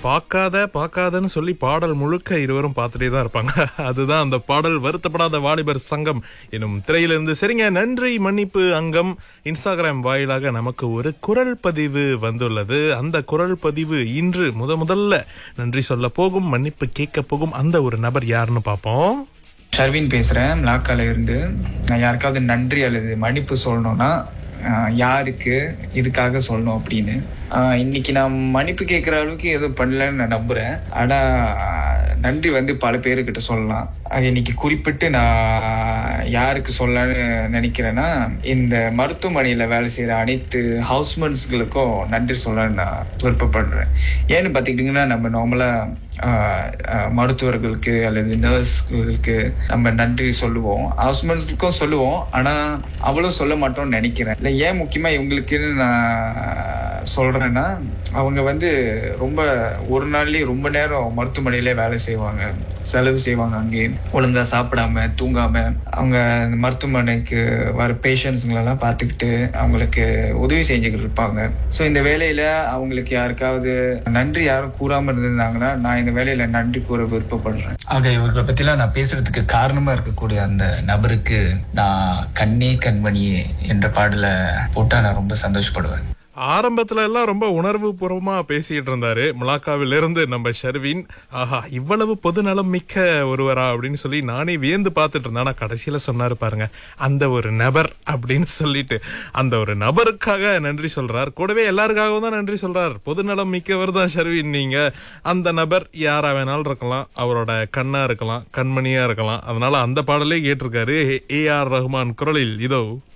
பார்க்காதன்னு சொல்லி பாடல் முழுக்க இருவரும் பார்த்துட்டே தான் இருப்பாங்க. அதுதான் அந்த பாடல் வருத்தப்படாத வாலிபர் சங்கம் எனும் திரையிலிருந்து. சரிங்க, நன்றி மன்னிப்பு அங்கம் இன்ஸ்டாகிராம் வாயிலாக நமக்கு ஒரு குரல் பதிவு வந்துள்ளது. அந்த குரல் பதிவு இன்று முதல்ல நன்றி சொல்ல போகும், மன்னிப்பு கேட்க போகும் அந்த ஒரு நபர் யாருன்னு பார்ப்போம். ஷர்வின் பேசுறேன், லாக்கால இருந்து. நான் யாருக்காவது நன்றி அல்லது மன்னிப்பு சொல்லணும்னா யாருக்கு இதுக்காக சொல்லணும் அப்படின்னு இன்னைக்கு நான் மன்னிப்பு கேட்குற அளவுக்கு எதுவும் பண்ணலன்னு நான் நம்புறேன். ஆனா நன்றி பல பேருக்கிட்ட சொல்லலாம். இன்னைக்கு குறிப்பிட்டு நான் யாருக்கு சொல்லலான்னு நினைக்கிறேன்னா, இந்த மருத்துவமனையில வேலை செய்யற அனைத்து ஹவுஸ்மெண்ட்ஸ்களுக்கும் நன்றி சொல்லலான்னு நான் விருப்பப்படுறேன். ஏன்னு பார்த்துக்கிட்டிங்கன்னா, நம்ம நார்மலா மருத்துவர்களுக்கு அல்லது நர்ஸ்களுக்கு நம்ம நன்றி சொல்லுவோம், ஹவுஸ்மெண்ட்ஸ்களுக்கும் சொல்லுவோம். ஆனா அவ்வளவு சொல்ல மாட்டோம்னு நினைக்கிறேன். இல்லை, ஏன் முக்கியமா இவங்களுக்குன்னு நான் சொல்றேன்னா, அவங்க ரொம்ப ஒரு நாள்லயே ரொம்ப நேரம் மருத்துவமனையிலே வேலை செய்வாங்க, செலவு செய்வாங்க. அங்கே ஒழுங்கா சாப்பிடாம தூங்காம அவங்க மருத்துவமனைக்கு வர பேஷண்ட்ஸுங்களெல்லாம் பார்த்துக்கிட்டு அவங்களுக்கு உதவி செஞ்சுக்கிட்டு இருப்பாங்க. ஸோ இந்த வேலையில அவங்களுக்கு யாருக்காவது நன்றி யாரும் கூறாம இருந்திருந்தாங்கன்னா, நான் இந்த வேலையில நன்றி கூற விருப்பப்படுறேன். ஆக இவர்களை பத்திலாம் நான் பேசுறதுக்கு காரணமா இருக்கக்கூடிய அந்த நபருக்கு நான் கண்ணே கண்மணியே என்ற பாடலை போட்டா நான் ரொம்ப சந்தோஷப்படுவேன். ஆரம்பத்துல எல்லாம் ரொம்ப உணர்வு பூர்வமா பேசிட்டு இருந்தாரு மலாக்காவிலிருந்து நம்ம ஷர்வின். ஆஹா, இவ்வளவு பொதுநலம் மிக்க ஒருவரா அப்படின்னு சொல்லி நானே வியந்து பார்த்துட்டு இருந்தேன். ஆனா கடைசியில சொன்னாரு பாருங்க, அந்த ஒரு நபர் அப்படின்னு சொல்லிட்டு அந்த ஒரு நபருக்காக நன்றி சொல்றார். கூடவே எல்லாருக்காகவும் தான் நன்றி சொல்றார். பொதுநலம் மிக்கவர் தான் ஷர்வின். நீங்க அந்த நபர் யாரா வேணாலும் இருக்கலாம், அவரோட கண்ணா இருக்கலாம், கண்மணியா இருக்கலாம். அதனால அந்த பாடலே கேட்டிருக்காரு. AR ரஹ்மான் குரலில் இதோ.